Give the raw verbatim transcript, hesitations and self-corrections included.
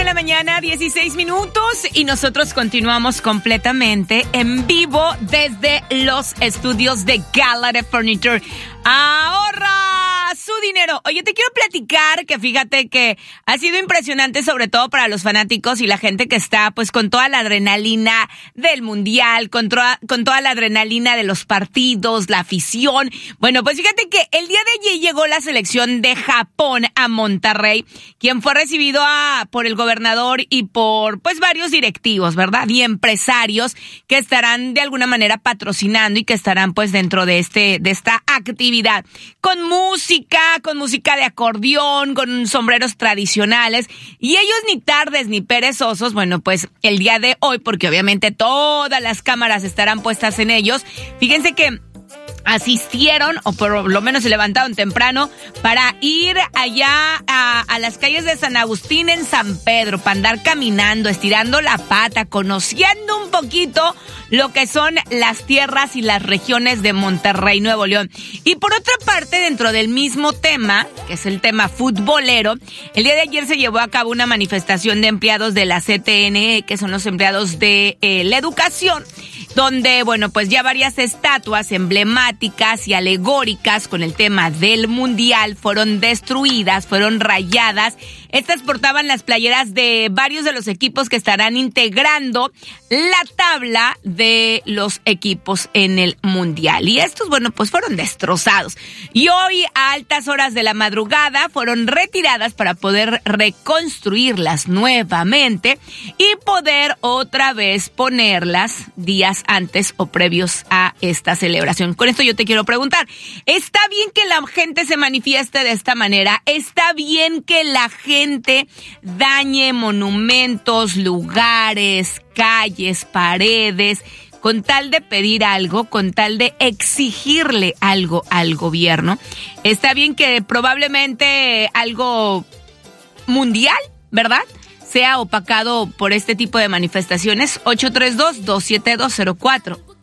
la mañana, dieciséis minutos, y nosotros continuamos completamente en vivo desde los estudios de Gallaudet Furniture. ¡Ahorra su dinero! Oye, te quiero platicar que fíjate que ha sido impresionante, sobre todo para los fanáticos y la gente que está pues con toda la adrenalina del mundial, con, toda, con toda la adrenalina de los partidos, la afición. Bueno, pues fíjate que el día de ayer llegó la selección de Japón a Monterrey, quien fue recibido a, por el gobernador y por pues varios directivos, ¿verdad? Y empresarios que estarán de alguna manera patrocinando y que estarán pues dentro de este de esta actividad. Con música, con música de acordeón, con sombreros tradicionales. Y ellos ni tardes ni perezosos, bueno, pues el día de hoy, porque obviamente todas las cámaras estarán puestas en ellos. Fíjense que asistieron, o por lo menos se levantaron temprano, para ir allá a, a las calles de San Agustín en San Pedro, para andar caminando, estirando la pata, conociendo un poquito lo que son las tierras y las regiones de Monterrey, Nuevo León. Y por otra parte, dentro del mismo tema, que es el tema futbolero, el día de ayer se llevó a cabo una manifestación de empleados de la C T N E, que son los empleados de eh, la educación, donde, bueno, pues ya varias estatuas emblemáticas y alegóricas con el tema del mundial fueron destruidas, fueron rayadas. Estas portaban las playeras de varios de los equipos que estarán integrando la tabla de los equipos en el mundial. Y estos, bueno, pues fueron destrozados. Y hoy, a altas horas de la madrugada, fueron retiradas para poder reconstruirlas nuevamente y poder otra vez ponerlas días antes o previos a esta celebración. Con esto yo te quiero preguntar, ¿está bien que la gente se manifieste de esta manera? ¿Está bien que la gente dañe monumentos, lugares, calles, paredes, con tal de pedir algo, con tal de exigirle algo al gobierno? ¿Está bien que probablemente algo mundial, ¿verdad?, sea opacado por este tipo de manifestaciones? ocho tres dos, dos siete dos cero cuatro